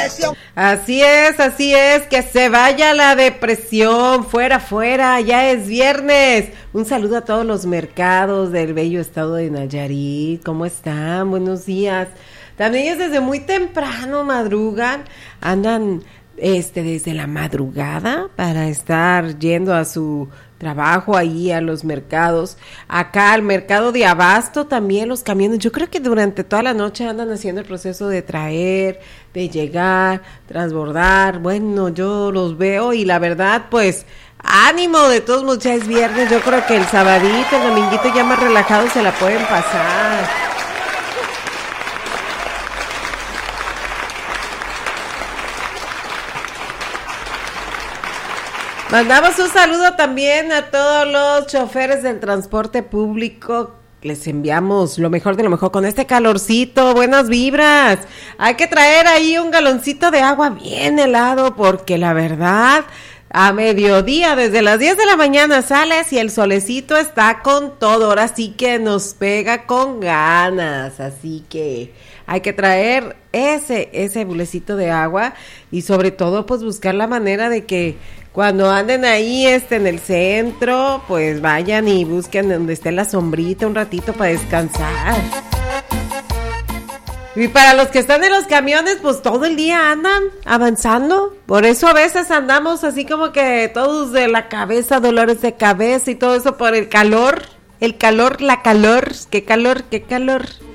depresión. Así es, que se vaya la depresión, fuera, ya es viernes. Un saludo a todos los mercados del bello estado de Nayarit, ¿cómo están? Buenos días. También ellos desde muy temprano madrugan, andan desde la madrugada para estar yendo a su trabajo ahí a los mercados, acá al mercado de abasto también los camiones, yo creo que durante toda la noche andan haciendo el proceso de traer, de llegar, transbordar, bueno, yo los veo y la verdad pues ánimo, de todos modos ya es viernes, yo creo que el sabadito, el dominguito ya más relajado se la pueden pasar. Mandamos un saludo también a todos los choferes del transporte público. Les enviamos lo mejor de lo mejor con este calorcito, buenas vibras. Hay que traer ahí un galoncito de agua bien helado porque la verdad, a mediodía, desde las 10 de la mañana sales y el solecito está con todo. Ahora sí que nos pega con ganas, así que hay que traer ese bulecito de agua y sobre todo pues buscar la manera de que cuando anden ahí en el centro, pues vayan y busquen donde esté la sombrita un ratito para descansar. Y para los que están en los camiones, pues todo el día andan avanzando. Por eso a veces andamos así como que todos de la cabeza, dolores de cabeza y todo eso por el calor. El calor, la calor, qué calor, qué calor.